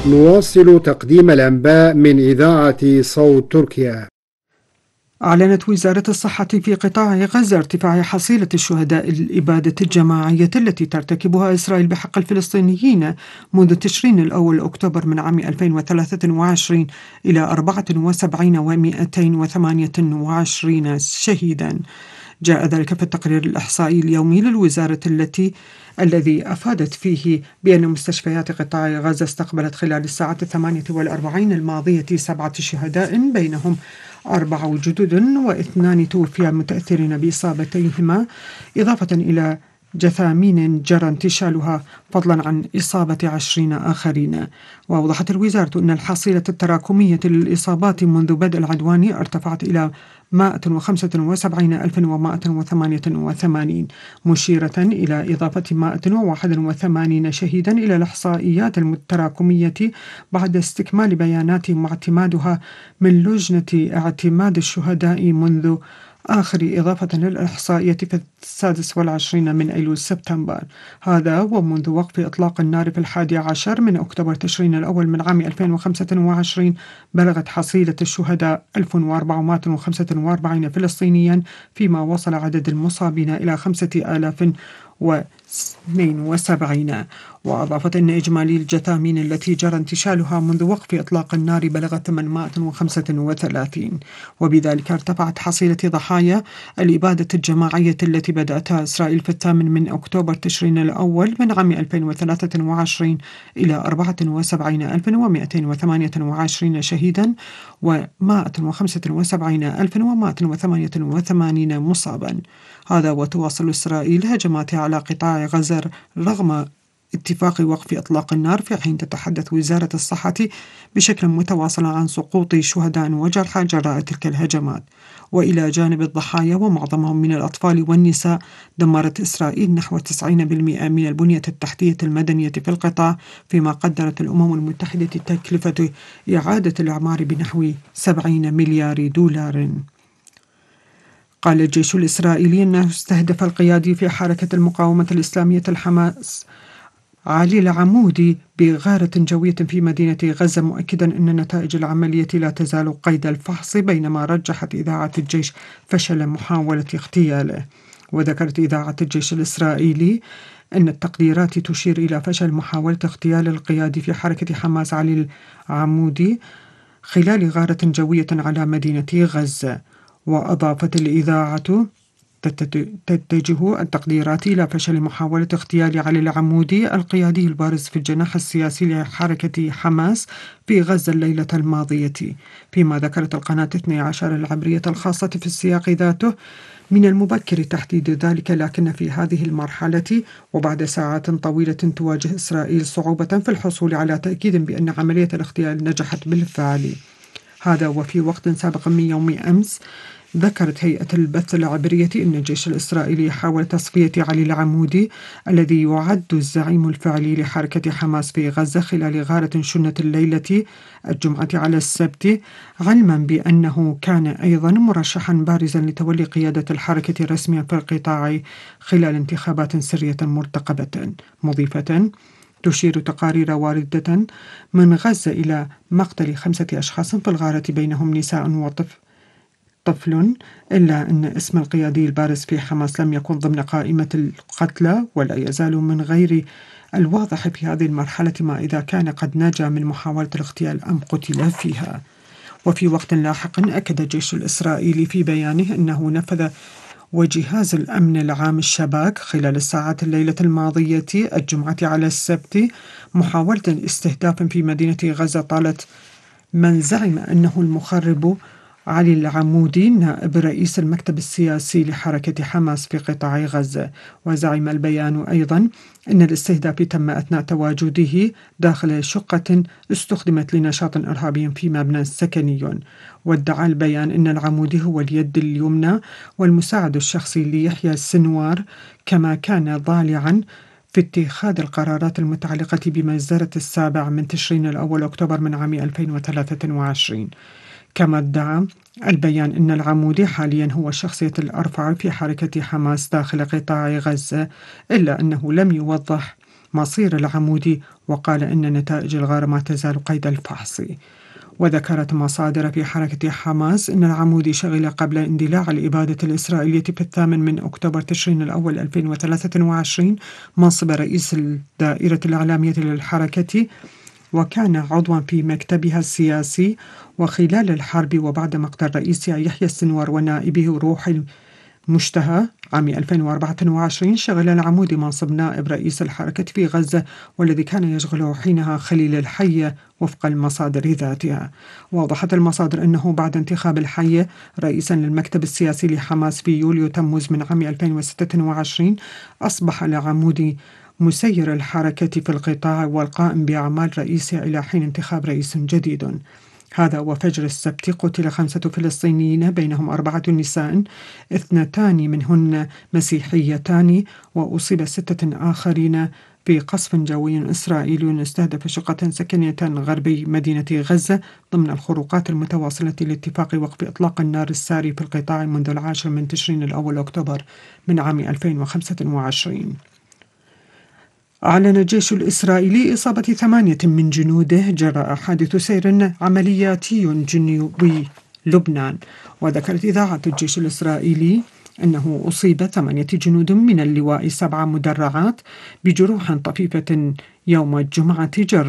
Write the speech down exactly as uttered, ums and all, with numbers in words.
نواصل تقديم الأنباء من إذاعة صوت تركيا. أعلنت وزارة الصحة في قطاع غزة ارتفاع حصيلة الشهداء الإبادة الجماعية التي ترتكبها إسرائيل بحق الفلسطينيين منذ تشرين الأول أكتوبر من عام ألفين وثلاثة وعشرين إلى أربعة وسبعين ومئتين وثمانية وعشرين شهيدا. جاء ذلك في التقرير الإحصائي اليومي للوزارة التي الذي أفادت فيه بأن مستشفيات قطاع غزة استقبلت خلال الساعات الثمانية والأربعين الماضية سبعة شهداء، بينهم أربعة جدد واثنان توفي متأثرين بإصابتيهما، إضافة إلى جثامين جرى انتشالها، فضلا عن إصابة عشرين آخرين. وأوضحت الوزارة أن الحصيلة التراكمية للإصابات منذ بدء العدوان ارتفعت إلى مئة وخمسة وسبعين ألفا ومئة وثمانية وثمانين، مشيرة إلى إضافة مئة وواحد وثمانين شهيدا إلى الإحصائيات التراكمية بعد استكمال بياناتهم واعتمادها من لجنة اعتماد الشهداء منذ آخر إضافة للإحصائية في السادس والعشرين من أيلول سبتمبر. هذا ومنذ وقف إطلاق النار في الحادي عشر من أكتوبر تشرين الأول من عام ألفين وخمسة وعشرين بلغت حصيلة الشهداء ألف وأربعمئة وخمسة وأربعين فلسطينيا، فيما وصل عدد المصابين إلى خمسة آلاف واثنين وسبعين. وأضافت أن إجمالي الجثامين التي جرى انتشالها منذ وقف إطلاق النار بلغت ثمانمئة وخمسة وثلاثين، وبذلك ارتفعت حصيلة ضحايا الإبادة الجماعية التي بدأتها إسرائيل في الثامن من أكتوبر تشرين الأول من عام ألفين وثلاثة وعشرين إلى أربعة وسبعين ألفا ومئتين وثمانية وعشرين شهيدا ومئة وخمسة وسبعين ألفا ومئة وثمانية وثمانين مصابا. هذا وتواصل إسرائيل هجماتها على قطاع غزة رغم اتفاق وقف إطلاق النار، في حين تتحدث وزارة الصحة بشكل متواصل عن سقوط شهداء وجرحى جراء تلك الهجمات. وإلى جانب الضحايا ومعظمهم من الأطفال والنساء، دمرت إسرائيل نحو تسعين بالمئة من البنية التحتية المدنية في القطاع، فيما قدرت الأمم المتحدة تكلفة إعادة الإعمار بنحو سبعين مليار دولار. قال الجيش الإسرائيلي أنه استهدف القيادي في حركة المقاومة الإسلامية الحماس علي العمودي بغارة جوية في مدينة غزة، مؤكدا أن نتائج العملية لا تزال قيد الفحص، بينما رجحت إذاعة الجيش فشل محاولة اغتياله. وذكرت إذاعة الجيش الإسرائيلي أن التقديرات تشير إلى فشل محاولة اغتيال القيادي في حركة حماس علي العمودي خلال غارة جوية على مدينة غزة. وأضافت الإذاعة تتجه التقديرات إلى فشل محاولة اغتيال علي العمودي القيادي البارز في الجناح السياسي لحركة حماس في غزة الليلة الماضية. فيما ذكرت القناة اثنتي عشرة العبرية الخاصة في السياق ذاته من المبكر تحديد ذلك، لكن في هذه المرحلة وبعد ساعات طويلة تواجه إسرائيل صعوبة في الحصول على تأكيد بأن عملية الاغتيال نجحت بالفعل. هذا وفي وقت سابق من يوم أمس ذكرت هيئة البث العبرية أن الجيش الإسرائيلي حاول تصفية علي العمودي الذي يعد الزعيم الفعلي لحركة حماس في غزة خلال غارة شنت الليلة الجمعة على السبت، علما بأنه كان أيضا مرشحا بارزا لتولي قيادة الحركة رسميا في القطاع خلال انتخابات سرية مرتقبة، مضيفة تشير تقارير واردة من غزة إلى مقتل خمسة أشخاص في الغارة بينهم نساء وطفل طفل، إلا أن اسم القيادي البارز في حماس لم يكن ضمن قائمة القتلى، ولا يزال من غير الواضح في هذه المرحلة ما إذا كان قد نجا من محاولة الاغتيال أم قتل فيها. وفي وقت لاحق أكد الجيش الإسرائيلي في بيانه أنه نفذ وجهاز الأمن العام الشباك خلال الساعات الليلة الماضية الجمعة على السبت محاولة استهداف في مدينة غزة طالت من زعم أنه المخرب علي العمودي نائب رئيس المكتب السياسي لحركة حماس في قطاع غزة. وزعم البيان أيضا أن الاستهداف تم أثناء تواجده داخل شقة استخدمت لنشاط إرهابي في مبنى سكني. وادعى البيان أن العمودي هو اليد اليمنى والمساعد الشخصي ليحيى السنوار، كما كان ضالعا في اتخاذ القرارات المتعلقة بمجزرة السابع من تشرين الأول أكتوبر من عام ألفين وثلاثة وعشرين. كما ادعى البيان أن العمودي حاليا هو الشخصية الأرفع في حركة حماس داخل قطاع غزة، إلا أنه لم يوضح مصير العمودي، وقال إن نتائج الغارة ما تزال قيد الفحص. وذكرت مصادر في حركة حماس أن العمودي شغل قبل اندلاع الإبادة الإسرائيلية في الثامن من أكتوبر تشرين الأول ألفين وثلاثة وعشرين منصب رئيس الدائرة الإعلامية للحركة، وكان عضوا في مكتبها السياسي. وخلال الحرب وبعد مقتل رئيسها يحيى السنوار ونائبه روح مشتهى عام ألفين وأربعة وعشرين، شغل العمودي منصب نائب رئيس الحركة في غزة، والذي كان يشغله حينها خليل الحية وفق المصادر ذاتها. وأوضحت المصادر أنه بعد انتخاب الحية رئيسا للمكتب السياسي لحماس في يوليو تموز من عام ألفين وستة وعشرين، أصبح العمودي مسير الحركة في القطاع والقائم بأعمال رئيسها إلى حين انتخاب رئيس جديد. هذا وفجر السبت قتل خمسة فلسطينيين بينهم أربعة نساء، اثنتان منهن مسيحيتان، وأصيب ستة آخرين في قصف جوي إسرائيلي استهدف شقة سكنية غربي مدينة غزة ضمن الخروقات المتواصلة لاتفاق وقف إطلاق النار الساري في القطاع منذ العاشر من تشرين الأول أكتوبر من عام ألفين وخمسة وعشرين. أعلن الجيش الإسرائيلي إصابة ثمانية من جنوده جراء حادث سير عملياتي جنوبي لبنان. وذكرت إذاعة الجيش الإسرائيلي أنه أصيب ثمانية جنود من اللواء سبع مدرعات بجروح طفيفة يوم الجمعة جراء